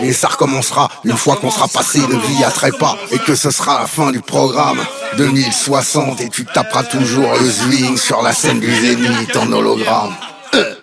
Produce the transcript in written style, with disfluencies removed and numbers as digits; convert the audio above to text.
Et ça recommencera une fois qu'on sera passé de vie à trépas et que ce sera la fin du programme 2060 et tu taperas toujours le swing sur la scène du Zénith en hologramme.